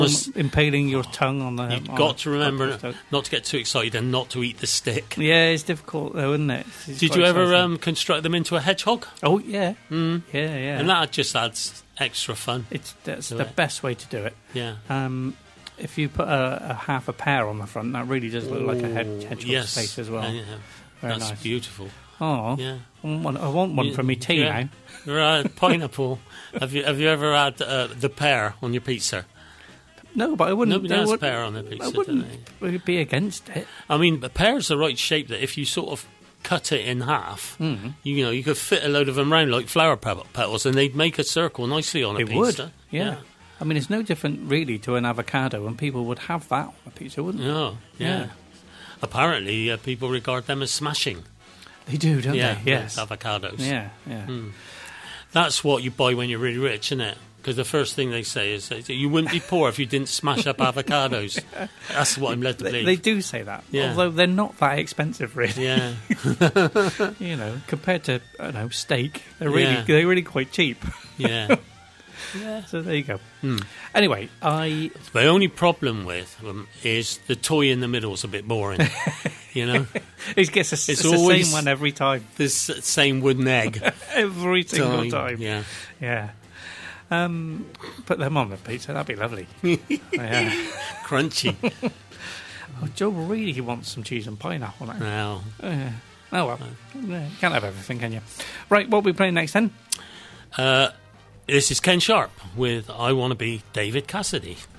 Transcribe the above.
impaling your tongue on the... You've got to remember not to get too excited and not to eat the stick. Yeah, it's difficult though, isn't it? Did you ever construct them into a hedgehog? Oh, yeah. Mm. Yeah. And that just adds extra fun. That's the best way to do it. Yeah. If you put a half a pear on the front, that really does look like a hedgehog's face as well. Yeah. Very That's nice. Beautiful. Oh, yeah. I want one for me tea now. Right, pineapple. Have you ever had the pear on your pizza? No, but I wouldn't. Nobody has pear on their pizza. I wouldn't be against it. I mean, the pear's the right shape that if you sort of cut it in half, you could fit a load of them round like flower petals, and they'd make a circle nicely on a pizza. It would, yeah. I mean, it's no different really to an avocado, and people would have that on a pizza, wouldn't they? Oh, yeah. Apparently, people regard them as smashing. They do, don't they? Yes. Avocados. Yeah. That's what you buy when you're really rich, isn't it? Because the first thing they say is you wouldn't be poor if you didn't smash up avocados. That's what I'm led to believe. They do say that, although they're not that expensive, really. Yeah. Compared to steak, they're really quite cheap. Yeah. Yeah. So there you go. Anyway, the only problem with them is the toy in the middle is a bit boring. It gets the same one every time. This same wooden egg every single time. Yeah. Put them on the pizza. That'd be lovely. Crunchy. Joe really wants some cheese and pineapple now. No. Oh well. Can't have everything, can you? Right. What are we playing next then? This is Ken Sharp with I Want to Be David Cassidy.